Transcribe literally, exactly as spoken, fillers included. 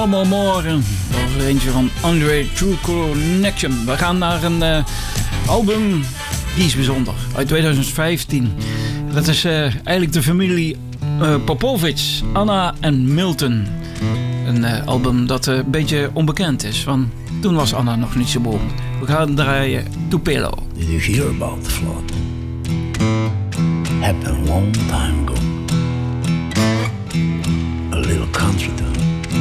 More, More, More. Dat was eentje van Andre True Connection. We gaan naar een uh, album, die is bijzonder, uit twintig vijftien. Dat is uh, eigenlijk de familie uh, Popovic, Anna en Milton. Een uh, album dat uh, een beetje onbekend is, want toen was Anna nog niet zo boven. We gaan draaien Tupelo. Did you hear about the flood? Happened a long time ago. A little country town.